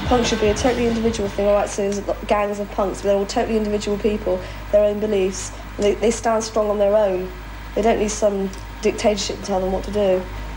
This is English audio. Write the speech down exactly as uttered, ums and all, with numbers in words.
Punk should be a totally individual thing. All right, so there's gangs of punks, but they're all totally individual people, their own beliefs. They, they stand strong on their own. They don't need some dictatorship to tell them what to do.